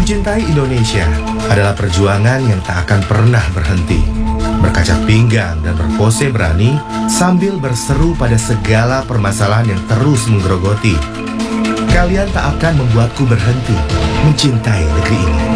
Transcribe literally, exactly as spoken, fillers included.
Mencintai Indonesia adalah perjuangan yang tak akan pernah berhenti. Berkaca pinggang dan berpose berani sambil berseru pada segala permasalahan yang terus menggerogoti. Kalian tak akan membuatku berhenti mencintai negeri ini.